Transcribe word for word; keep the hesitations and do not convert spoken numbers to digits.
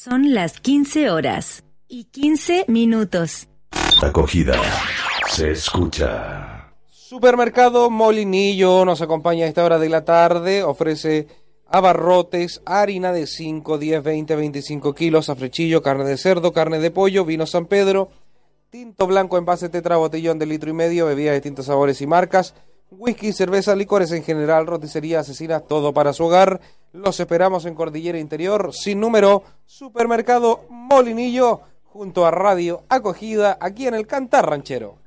Son las quince horas y quince minutos. Acogida se escucha. Supermercado Molinillo nos acompaña a esta hora de la tarde. Ofrece abarrotes, harina de cinco, diez, veinte, veinticinco kilos, afrechillo, carne de cerdo, carne de pollo, vino San Pedro, tinto blanco, envase tetra, botellón de litro y medio, bebidas de distintos sabores y marcas, whisky, cerveza, licores en general, roticería, asesinas, todo para su hogar. Los esperamos en Cordillera Interior, sin número, Supermercado Molinillo, junto a Radio Acogida, aquí en el Cantar Ranchero.